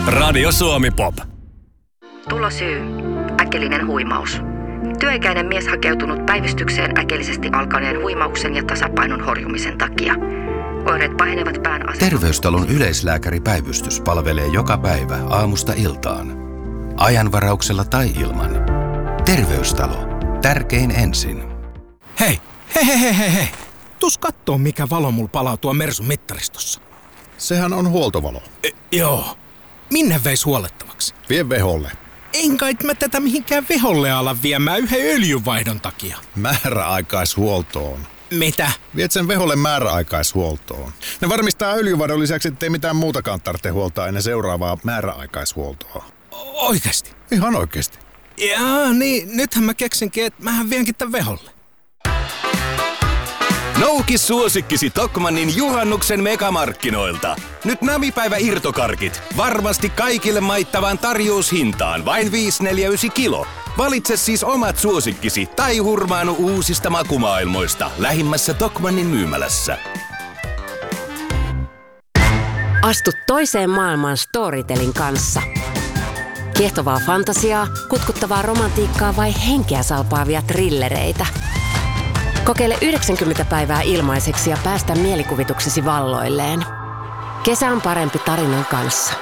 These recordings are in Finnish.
Radio Suomi Pop. Tulosyy. Äkillinen huimaus. Työikäinen mies hakeutunut päivystykseen äkillisesti alkaneen huimauksen ja tasapainon horjumisen takia. Oireet pahenevat pään asennosta. Terveystalon yleislääkäripäivystys palvelee joka päivä aamusta iltaan. Ajanvarauksella tai ilman. Terveystalo. Tärkein ensin. Hei. Tuus kattoo, mikä valo mulla palaa tuo Mersun mittaristossa. Sehän on huoltovalo. Joo. Minne veis huolettavaksi? Vie veholle. En kai mä tätä mihinkään veholle ala viemään yhden öljynvaihdon takia. Määräaikaishuoltoon. Mitä? Viet sen veholle määräaikaishuoltoon. Ne varmistaa öljynvaihdon lisäksi, ettei mitään muutakaan tarvitse huoltaa ennen seuraavaa määräaikaishuoltoa. Oikeesti? Ihan oikeesti. Jaa, niin nythän mä keksinkin, että mähän vienkin tän veholle. Nouki suosikkisi Tokmannin juhannuksen megamarkkinoilta. Nyt namipäivä irtokarkit. Varmasti kaikille maittavaan tarjoushintaan. Vain 5,49 kilo. Valitse siis omat suosikkisi tai hurmaanu uusista makumaailmoista lähimmässä Tokmannin myymälässä. Astu toiseen maailmaan Storytelin kanssa. Kiehtovaa fantasiaa, kutkuttavaa romantiikkaa vai henkeä salpaavia trillereitä. Kokeile 90 päivää ilmaiseksi ja päästä mielikuvituksesi valloilleen. Kesä on parempi tarinan kanssa.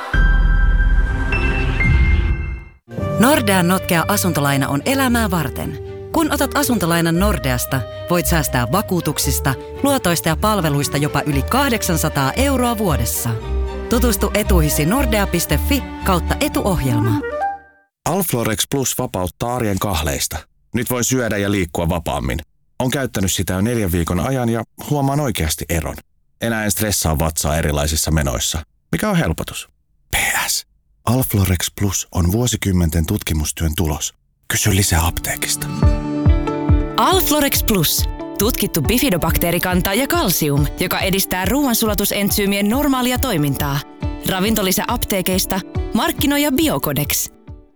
Nordean notkea asuntolaina on elämää varten. Kun otat asuntolainan Nordeasta, voit säästää vakuutuksista, luotoista ja palveluista jopa yli 800 € vuodessa. Tutustu etuihisi nordea.fi/etuohjelma. Alflorex Plus vapauttaa arjen kahleista. Nyt voi syödä ja liikkua vapaammin. On käyttänyt sitä jo 4 viikon ajan ja huomaan oikeasti eron. Enää en stressaa vatsaa erilaisissa menoissa. Mikä on helpotus? PS. Alflorex Plus on vuosikymmenten tutkimustyön tulos. Kysy lisää apteekista. Alflorex Plus. Tutkittu bifidobakteerikanta ja kalsium, joka edistää ruoansulatusentsyymien normaalia toimintaa. Ravintolisä apteekeista. Markkinoija Biocodex.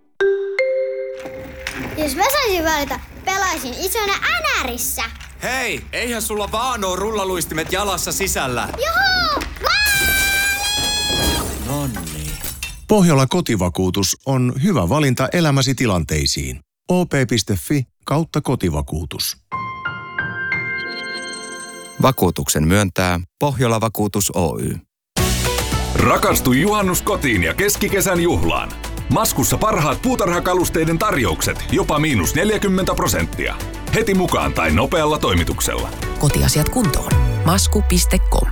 Jos mä saisin valita, pelaisin isona NRissä. Hei, eihän sulla vaan oo rullaluistimet jalassa sisällä. Juhu! Nonni. Pohjola kotivakuutus on hyvä valinta elämäsi tilanteisiin. op.fi/kotivakuutus. Vakuutuksen myöntää Pohjola Vakuutus Oy. Rakastu juhannuskotiin ja keskikesän juhlaan. Maskussa parhaat puutarhakalusteiden tarjoukset, jopa -40%. Heti mukaan tai nopealla toimituksella. Kotiasiat kuntoon. Masku.com.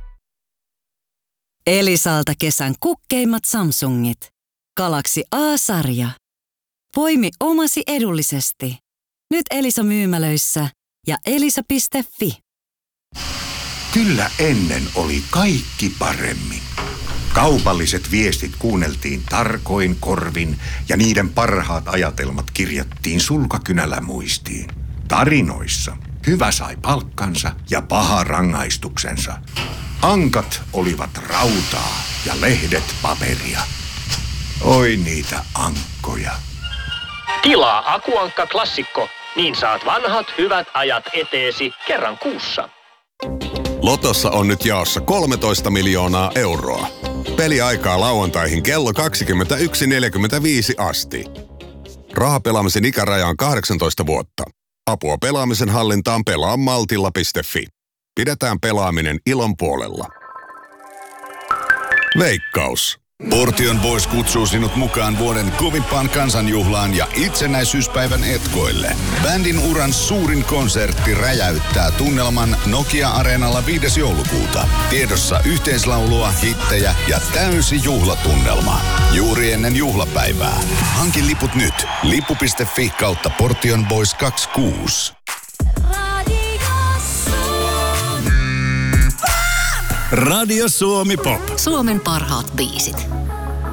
Elisalta kesän kukkeimmat Samsungit. Galaxy A-sarja. Poimi omasi edullisesti. Nyt Elisa myymälöissä ja elisa.fi. Kyllä ennen oli kaikki paremmin. Kaupalliset viestit kuunneltiin tarkoin korvin ja niiden parhaat ajatelmat kirjattiin sulkakynällä muistiin. Tarinoissa hyvä sai palkkansa ja paha rangaistuksensa. Ankat olivat rautaa ja lehdet paperia. Oi niitä ankkoja. Tilaa Akuankka Klassikko, niin saat vanhat hyvät ajat eteesi kerran kuussa. Lotossa on nyt jaossa 13 miljoonaa euroa. Peliaikaa lauantaihin kello 21.45 asti. Rahapelaamisen ikäraja on 18 vuotta. Apua pelaamisen hallintaan pelaa maltilla.fi. Pidetään pelaaminen ilon puolella. Veikkaus. Portion Boys kutsuu sinut mukaan vuoden kovimpaan kansanjuhlaan ja itsenäisyyspäivän etkoille. Bändin uran suurin konsertti räjäyttää tunnelman Nokia-areenalla 5. joulukuuta. Tiedossa yhteislaulua, hittejä ja täysi juhlatunnelma. Juuri ennen juhlapäivää. Hanki liput nyt. Lippu.fi/Portion Boys 26. Radio Suomi Pop. Suomen parhaat biisit.